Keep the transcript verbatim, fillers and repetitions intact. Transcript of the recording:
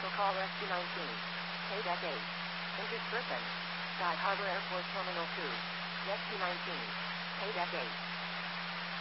Cancel call S Q nineteen. K deck eight. Injured person. Sky Harbor Airport Terminal two. Rescue nineteen. K deck eight.